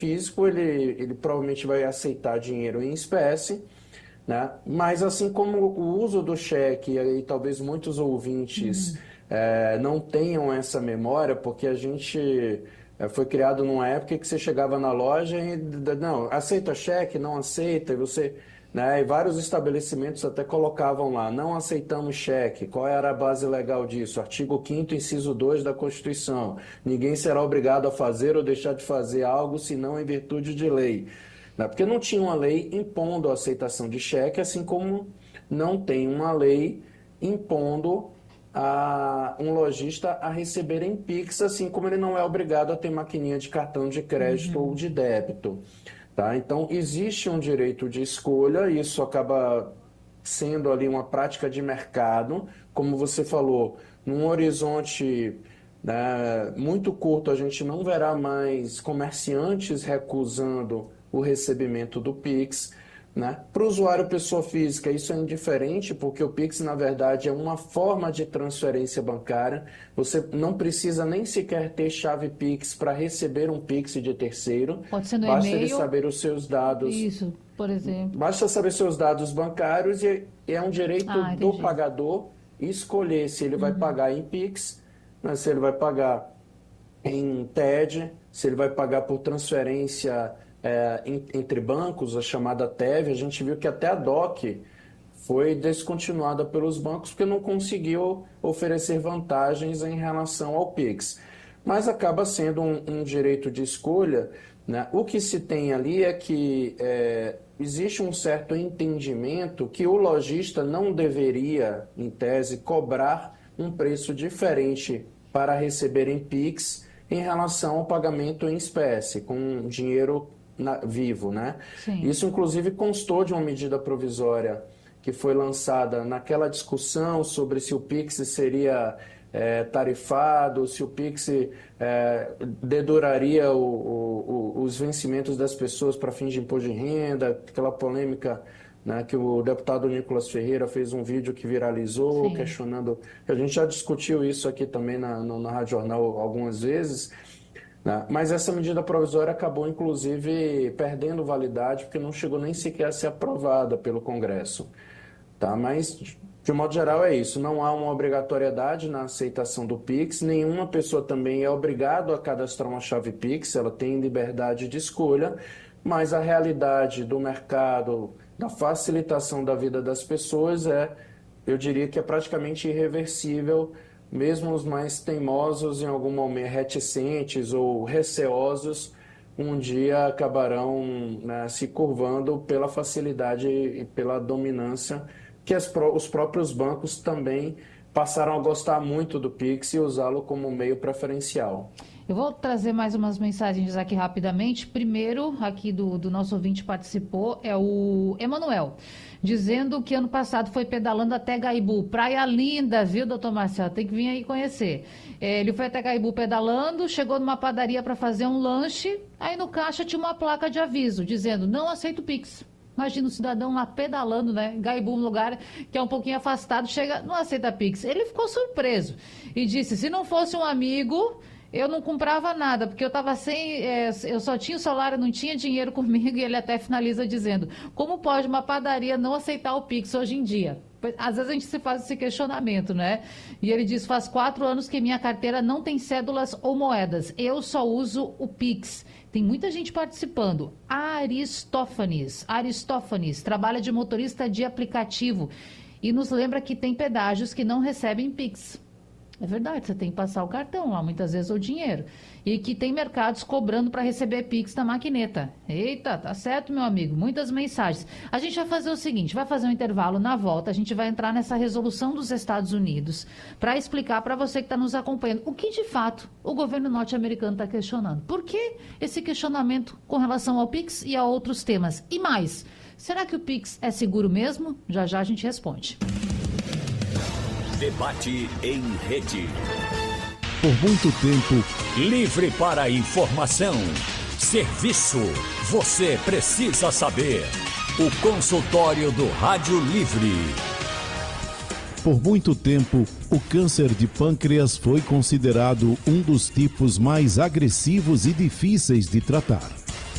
físico, ele provavelmente vai aceitar dinheiro em espécie, né? Mas assim como o uso do cheque, e aí talvez muitos ouvintes não tenham essa memória, porque a gente foi criado numa época que você chegava na loja e não, aceita cheque, não aceita, e você, né? E vários estabelecimentos até colocavam lá, não aceitamos cheque. Qual era a base legal disso? Artigo 5º, inciso 2 da Constituição. Ninguém será obrigado a fazer ou deixar de fazer algo, senão em virtude de lei. Né? Porque não tinha uma lei impondo a aceitação de cheque, assim como não tem uma lei impondo a um lojista a receber em Pix, assim como ele não é obrigado a ter maquininha de cartão de crédito ou de débito. Tá? Então, existe um direito de escolha, e isso acaba sendo ali uma prática de mercado, como você falou, num horizonte, né, muito curto, a gente não verá mais comerciantes recusando o recebimento do Pix, né? Para o usuário pessoa física, isso é indiferente, porque o Pix, na verdade, é uma forma de transferência bancária. Você não precisa nem sequer ter chave Pix para receber um Pix de terceiro. Pode ser no Basta ele e-mail, saber os seus dados. isso, por exemplo. Basta saber seus dados bancários e é um direito Ah, do entendi. pagador escolher se ele vai pagar em Pix, né, se ele vai pagar em TED, se ele vai pagar por transferência entre bancos, a chamada TEV. A gente viu que até a DOC foi descontinuada pelos bancos porque não conseguiu oferecer vantagens em relação ao Pix. Mas acaba sendo um direito de escolha, né? O que se tem ali é que existe um certo entendimento que o lojista não deveria, em tese, cobrar um preço diferente para receber em Pix em relação ao pagamento em espécie, com dinheiro vivo, né? Sim. Isso, inclusive, constou de uma medida provisória que foi lançada naquela discussão sobre se o Pix seria tarifado, se o Pix deduraria os vencimentos das pessoas para fins de imposto de renda, aquela polêmica, né, que o deputado Nicolas Ferreira fez um vídeo que viralizou, Sim. questionando. A gente já discutiu isso aqui também na Rádio Jornal algumas vezes, né? Mas essa medida provisória acabou, inclusive, perdendo validade, porque não chegou nem sequer a ser aprovada pelo Congresso. Tá? Mas, de modo geral, é isso. Não há uma obrigatoriedade na aceitação do Pix. Nenhuma pessoa também é obrigada a cadastrar uma chave Pix. Ela tem liberdade de escolha, mas a realidade do mercado, da facilitação da vida das pessoas eu diria que é praticamente irreversível. Mesmo os mais teimosos, em algum momento reticentes ou receosos, um dia acabarão, né, se curvando pela facilidade e pela dominância que os próprios bancos também passaram a gostar muito do Pix e usá-lo como meio preferencial. Eu vou trazer mais umas mensagens aqui rapidamente. Primeiro, aqui do nosso ouvinte participou, é o Emanuel, dizendo que ano passado foi pedalando até Gaibu. Praia linda, viu, doutor Marcelo? Tem que vir aí conhecer. Ele foi até Gaibu pedalando, chegou numa padaria para fazer um lanche, aí no caixa tinha uma placa de aviso, dizendo, não aceito Pix. Imagina o cidadão lá pedalando, né? Gaibu, um lugar que é um pouquinho afastado, chega, não aceita Pix. Ele ficou surpreso e disse, se não fosse um amigo, eu não comprava nada, porque eu estava sem, eu só tinha o celular, eu não tinha dinheiro comigo, e ele até finaliza dizendo, como pode uma padaria não aceitar o Pix hoje em dia? Às vezes a gente se faz esse questionamento, né? E ele diz, faz 4 anos que minha carteira não tem cédulas ou moedas, eu só uso o Pix. Tem muita gente participando. Aristófanes, trabalha de motorista de aplicativo e nos lembra que tem pedágios que não recebem Pix. É verdade, você tem que passar o cartão lá, muitas vezes o dinheiro. E que tem mercados cobrando para receber Pix na maquineta. Eita, tá certo, meu amigo. Muitas mensagens. A gente vai fazer o seguinte, vai fazer um intervalo, na volta a gente vai entrar nessa resolução dos Estados Unidos para explicar para você que está nos acompanhando o que de fato o governo norte-americano está questionando. Por que esse questionamento com relação ao Pix e a outros temas? E mais, será que o Pix é seguro mesmo? Já já a gente responde. Debate em rede. Por muito tempo, Livre para informação. Serviço. Você precisa saber. O consultório do Rádio Livre. por muito tempo, o câncer de pâncreas foi considerado um dos tipos mais agressivos e difíceis de tratar.